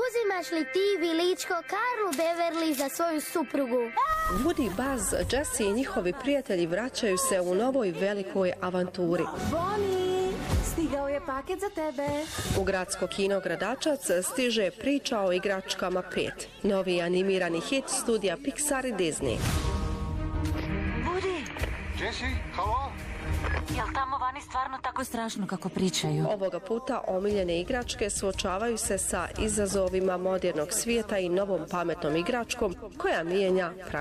Uzimaš li ti viličko Karlu Beverly za svoju suprugu? Woody, Buzz, Jessie i njihovi prijatelji vraćaju se u novoj velikoj avanturi. Bonnie, stigao je paket za tebe. U gradsko kino Gradačac stiže Priča o igračkama 5. Novi animirani hit studija Pixar i Disney. Woody! Jessie, halo? Jel tamo vani stvarno tako strašno kako pričaju? Ovoga puta omiljene igračke suočavaju se sa izazovima modernog svijeta i novom pametnom igračkom koja mijenja